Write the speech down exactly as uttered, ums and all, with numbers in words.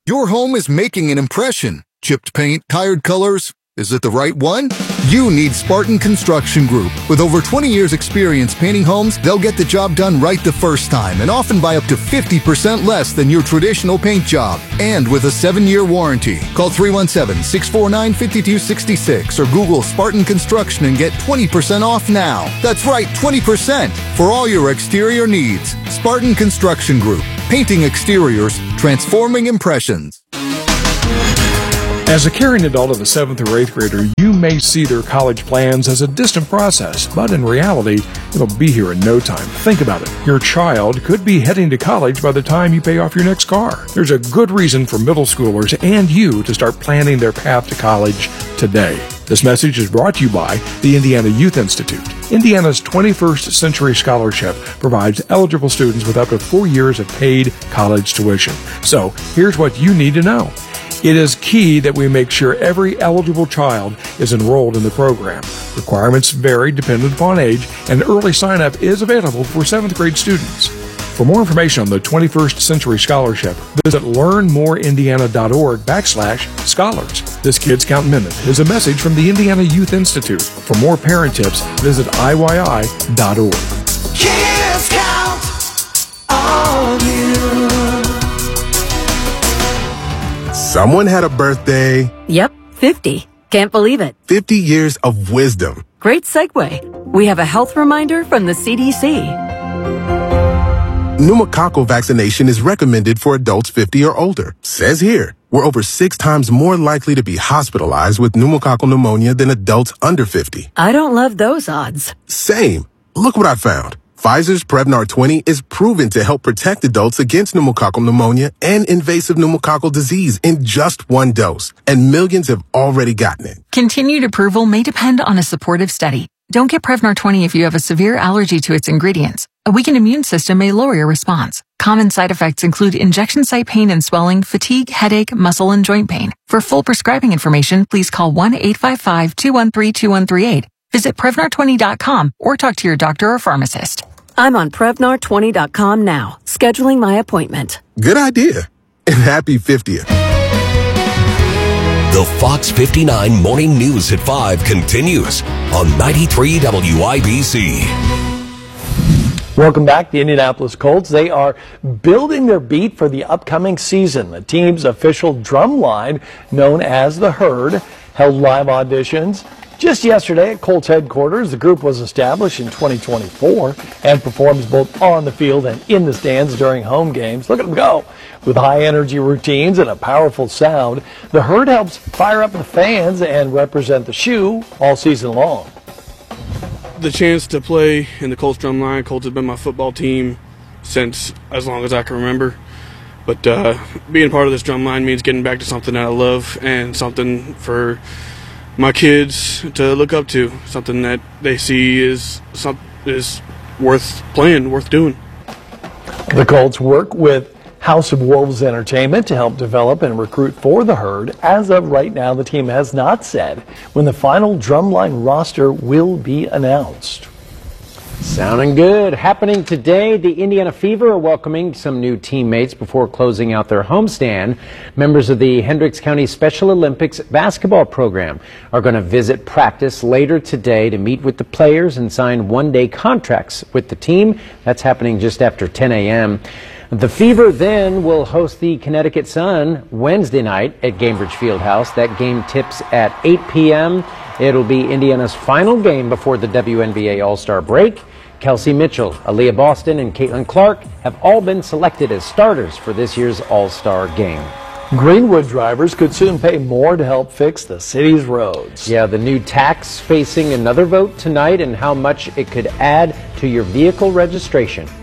Your home is making an impression. Chipped paint, tired colors. Is it the right one? You need Spartan Construction Group. With over twenty years experience painting homes, they'll get the job done right the first time and often by up to fifty percent less than your traditional paint job. And with a seven-year warranty. Call three one seven, six four nine, five two six six or Google Spartan Construction and get twenty percent off now. That's right, twenty percent for all your exterior needs. Spartan Construction Group. Painting exteriors, transforming impressions. As a caring adult of a seventh or eighth grader, you may see their college plans as a distant process, but in reality, it'll be here in no time. Think about it. Your child could be heading to college by the time you pay off your next car. There's a good reason for middle schoolers and you to start planning their path to college today. This message is brought to you by the Indiana Youth Institute. Indiana's twenty-first Century Scholarship provides eligible students with up to four years of paid college tuition. So, here's what you need to know. It is key that we make sure every eligible child is enrolled in the program. Requirements vary dependent upon age, and early sign-up is available for seventh grade students. For more information on the twenty-first Century Scholarship, visit learnmoreindiana.org backslash scholars. This Kids Count Minute is a message from the Indiana Youth Institute. For more parent tips, visit I Y I dot org. Kids count on you. Someone had a birthday. Yep, fifty. Can't believe it. fifty years of wisdom. Great segue. We have a health reminder from the C D C. Pneumococcal vaccination is recommended for adults fifty or older. Says here, we're over six times more likely to be hospitalized with pneumococcal pneumonia than adults under fifty. I don't love those odds. Same. Look what I found. Pfizer's Prevnar twenty is proven to help protect adults against pneumococcal pneumonia and invasive pneumococcal disease in just one dose. And millions have already gotten it. Continued approval may depend on a supportive study. Don't get Prevnar twenty if you have a severe allergy to its ingredients. A weakened immune system may lower your response. Common side effects include injection site pain and swelling, fatigue, headache, muscle, and joint pain. For full prescribing information, please call one eight five five, two one three, two one three eight. Visit Prevnar twenty dot com or talk to your doctor or pharmacist. I'm on Prevnar twenty dot com now, scheduling my appointment. Good idea. And happy fiftieth. The Fox fifty-nine Morning News at five continues on ninety-three W I B C. Welcome back. The Indianapolis Colts, they are building their beat for the upcoming season. The team's official drum line, known as the Herd, held live auditions just yesterday at Colts headquarters. The group was established in twenty twenty-four and performs both on the field and in the stands during home games. Look at them go. With high-energy routines and a powerful sound, the Herd helps fire up the fans and represent the shoe all season long. The chance to play in the Colts drum line. Colts have been my football team since as long as I can remember. But uh, being part of this drum line means getting back to something that I love and something for my kids to look up to, something that they see is some, is worth playing, worth doing. The Colts work with House of Wolves Entertainment to help develop and recruit for the Herd. As of right now, the team has not said when the final drumline roster will be announced. Sounding good. Happening today, the Indiana Fever are welcoming some new teammates before closing out their homestand. Members of the Hendricks County Special Olympics basketball program are going to visit practice later today to meet with the players and sign one-day contracts with the team. That's happening just after ten a m The Fever then will host the Connecticut Sun Wednesday night at Gainbridge Fieldhouse. That game tips at eight p m It'll be Indiana's final game before the W N B A All-Star break. Kelsey Mitchell, Aaliyah Boston, and Caitlin Clark have all been selected as starters for this year's All-Star game. Greenwood drivers could soon pay more to help fix the city's roads. Yeah, the new tax facing another vote tonight and how much it could add to your vehicle registration.